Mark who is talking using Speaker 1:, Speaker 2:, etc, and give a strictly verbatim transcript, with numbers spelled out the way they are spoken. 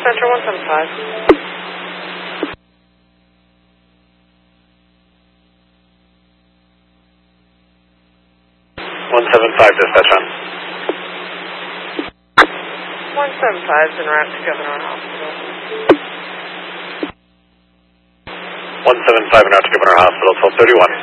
Speaker 1: Center one seven five.
Speaker 2: one seven five, dispatch on.
Speaker 1: one seven five is en route to Governor Hospital.
Speaker 2: one seven five en route to Governor Hospital, twelve thirty-one.